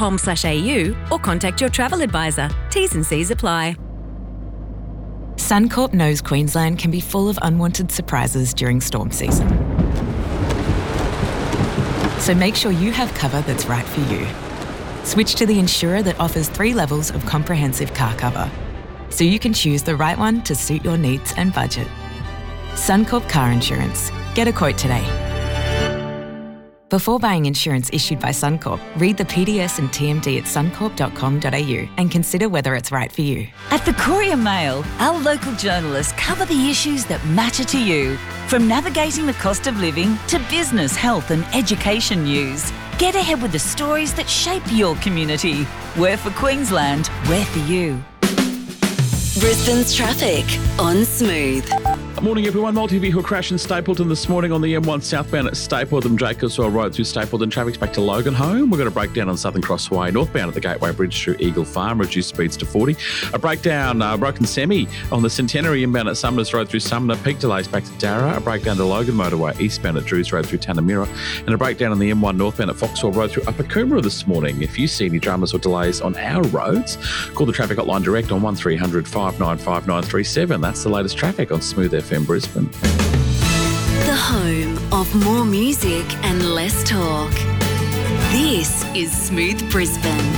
suncorp.com.au or contact your travel advisor. T's and C's apply. Suncorp knows Queensland can be full of unwanted surprises during storm season. So make sure you have cover that's right for you. Switch to the insurer that offers 3 levels of comprehensive car cover, so you can choose the right one to suit your needs and budget. Suncorp Car Insurance. Get a quote today. Before buying insurance issued by Suncorp, read the PDS and TMD at suncorp.com.au and consider whether it's right for you. At the Courier Mail, our local journalists cover the issues that matter to you. From navigating the cost of living to business, health and education news. Get ahead with the stories that shape your community. We're for Queensland, we're for you. Brisbane's traffic on Smooth. Morning everyone. Multi-vehicle crash in Stapleton this morning on the M1 southbound at Stapleton, Jacobswell Road through Stapleton. Traffic's back to Logan Home. We've got a breakdown on Southern Crossway northbound at the Gateway Bridge through Eagle Farm, reduced speeds to 40. A breakdown, broken semi on the Centenary inbound at Sumners Road through Sumner. Peak delays back to Darra. A breakdown to Logan Motorway eastbound at Drews Road through Tanamira. And a breakdown on the M1 northbound at Foxwell Road through Upper Coomera this morning. If you see any dramas or delays on our roads, call the traffic hotline direct on 1300 595 937. That's the latest traffic on Smooth FM Brisbane. The home of more music and less talk. This is Smooth Brisbane.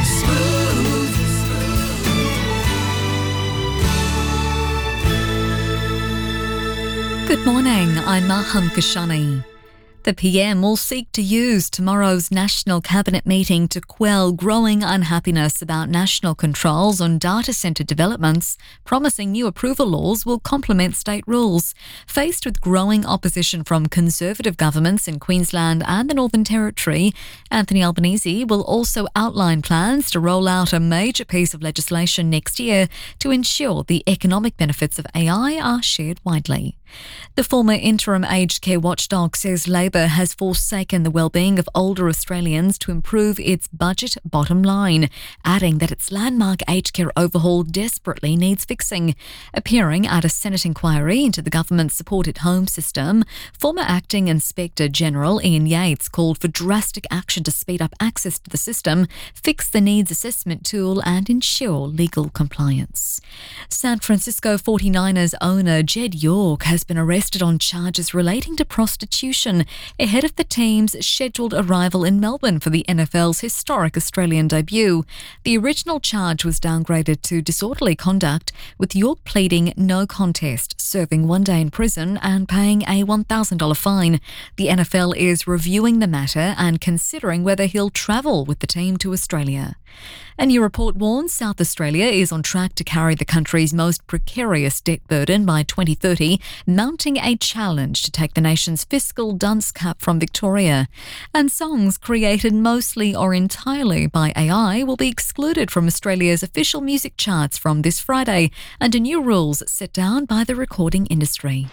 Good morning, I'm Maham Kashani. The PM will seek to use tomorrow's National Cabinet meeting to quell growing unhappiness about national controls on data centre developments, promising new approval laws will complement state rules. Faced with growing opposition from Conservative governments in Queensland and the Northern Territory, Anthony Albanese will also outline plans to roll out a major piece of legislation next year to ensure the economic benefits of AI are shared widely. The former interim aged care watchdog says Labor has forsaken the well-being of older Australians to improve its budget bottom line, adding that its landmark aged care overhaul desperately needs fixing. Appearing at a Senate inquiry into the government's supported home system, former Acting Inspector General Ian Yates called for drastic action to speed up access to the system, fix the needs assessment tool and ensure legal compliance. San Francisco 49ers owner Jed York has been arrested on charges relating to prostitution ahead of the team's scheduled arrival in Melbourne for the NFL's historic Australian debut. The original charge was downgraded to disorderly conduct, with York pleading no contest, serving 1 day in prison and paying a $1,000 fine. The NFL is reviewing the matter and considering whether he'll travel with the team to Australia. A new report warns South Australia is on track to carry the country's most precarious debt burden by 2030, mounting a challenge to take the nation's fiscal dunce cap from Victoria. And songs created mostly or entirely by AI will be excluded from Australia's official music charts from this Friday, under new rules set down by the recording industry.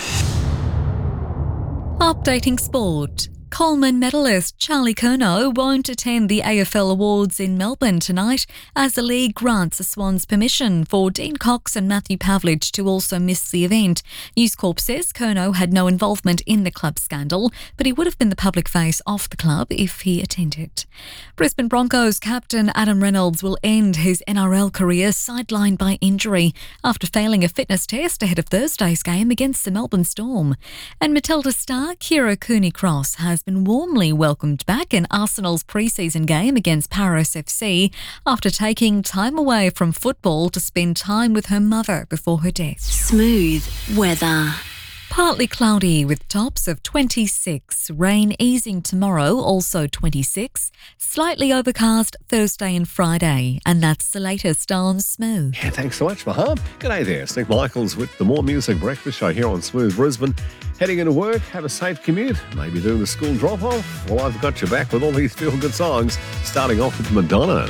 Updating sport. Coleman medalist Charlie Curnow won't attend the AFL Awards in Melbourne tonight as the league grants the Swans permission for Dean Cox and Matthew Pavlich to also miss the event. News Corp says Curnow had no involvement in the club scandal, but he would have been the public face of the club if he attended. Brisbane Broncos captain Adam Reynolds will end his NRL career sidelined by injury after failing a fitness test ahead of Thursday's game against the Melbourne Storm. And Matilda star Kira Cooney-Cross has been warmly welcomed back in Arsenal's pre-season game against Paris FC after taking time away from football to spend time with her mother before her death. Smooth weather. Partly cloudy with tops of 26. Rain easing tomorrow, also 26. Slightly overcast Thursday and Friday. And that's the latest on Smooth. Yeah, thanks so much, Maham. G'day there. It's Nick Michaels with the More Music Breakfast Show here on Smooth Brisbane. Heading into work, have a safe commute, maybe doing the school drop-off. Well, I've got your back with all these feel-good songs, starting off with Madonna.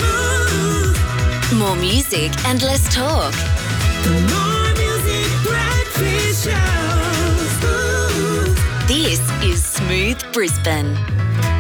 More music and less talk. The More Music Breakfast Show. This is Smooth Brisbane.